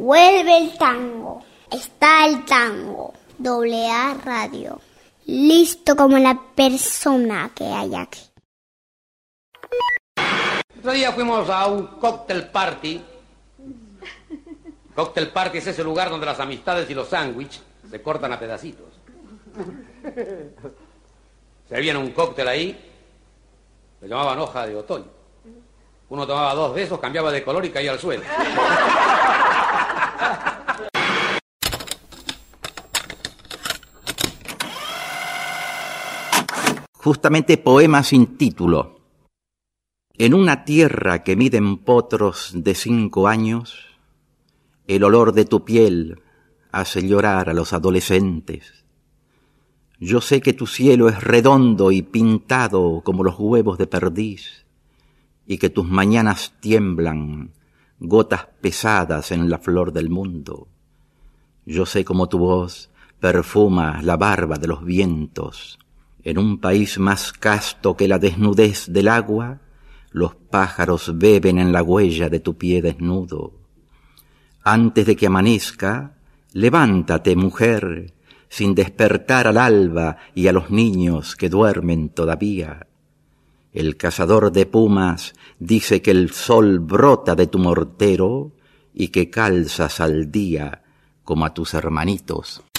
Vuelve el tango. Está el tango. AA Radio. Listo como la persona que hay aquí. Otro día fuimos a un cóctel party. Cóctel party es ese lugar donde las amistades y los sándwiches se cortan a pedacitos. Servían un cóctel ahí, lo llamaban hoja de otoño. Uno tomaba 2 de esos, cambiaba de color y caía al suelo. Justamente poema sin título. En una tierra que miden potros de 5 años, el olor de tu piel hace llorar a los adolescentes. Yo sé que tu cielo es redondo y pintado como los huevos de perdiz, y que tus mañanas tiemblan, gotas pesadas en la flor del mundo. Yo sé cómo tu voz perfuma la barba de los vientos. En un país más casto que la desnudez del agua, los pájaros beben en la huella de tu pie desnudo. Antes de que amanezca, levántate, mujer, sin despertar al alba y a los niños que duermen todavía. El cazador de pumas dice que el sol brota de tu mortero y que calzas al día como a tus hermanitos.